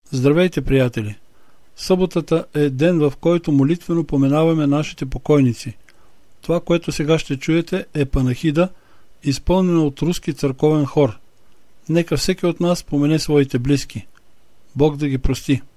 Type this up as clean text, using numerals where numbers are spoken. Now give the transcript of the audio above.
Здравейте, приятели! Съботата е ден, в който молитвено поменаваме нашите покойници. Това, което сега ще чуете, е панахида, изпълнена от руски църковен хор. Нека всеки от нас спомене своите близки. Бог да ги прости.